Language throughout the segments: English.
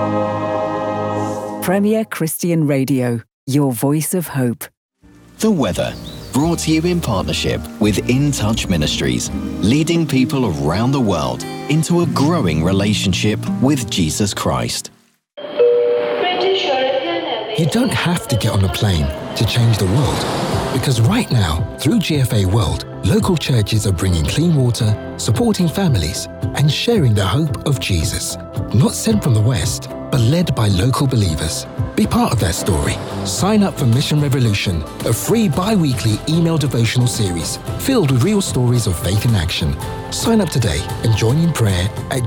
Premier Christian Radio, your voice of hope. The weather, brought to you in partnership with In Touch Ministries, leading people around the world into a growing relationship with Jesus Christ. You don't have to get on a plane to change the world, because right now, through GFA World, local churches are bringing clean water, supporting families, and sharing the hope of Jesus. Not sent from the West, but led by local believers. Be part of that story. Sign up for Mission Revolution, a free bi-weekly email devotional series filled with real stories of faith in action. Sign up today and join in prayer at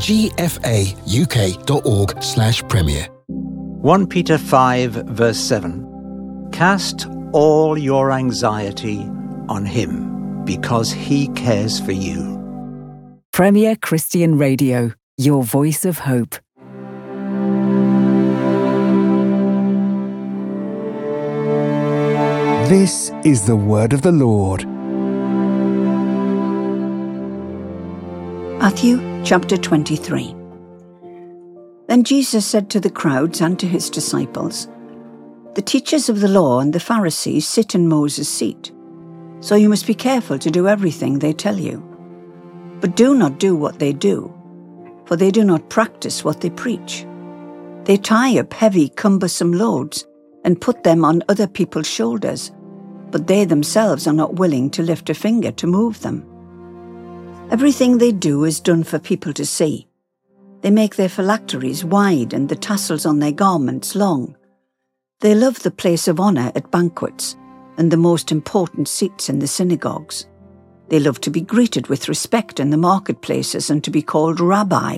gfauk.org/premier. 1 Peter 5, verse 7. Cast all your anxiety on him, because he cares for you. Premier Christian Radio, your voice of hope. This is the word of the Lord. Matthew chapter 23. Then Jesus said to the crowds and to his disciples, "The teachers of the law and the Pharisees sit in Moses' seat, so you must be careful to do everything they tell you. But do not do what they do, for they do not practice what they preach. They tie up heavy, cumbersome loads and put them on other people's shoulders, but they themselves are not willing to lift a finger to move them. Everything they do is done for people to see. They make their phylacteries wide and the tassels on their garments long. They love the place of honour at banquets and the most important seats in the synagogues. They love to be greeted with respect in the marketplaces and to be called Rabbi.